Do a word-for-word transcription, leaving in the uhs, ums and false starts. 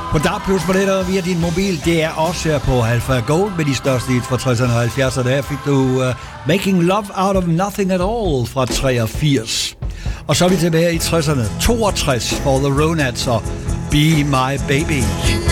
På D A B plus billetter via din mobil. Det er også her på Alpha Gold med de største hits fra tresserne og halvfjerdserne. Der fik du uh, Making Love Out of Nothing at All fra treogfirs. Og så er vi tilbage i tresserne. toogtres for The Ronettes og Be My Baby.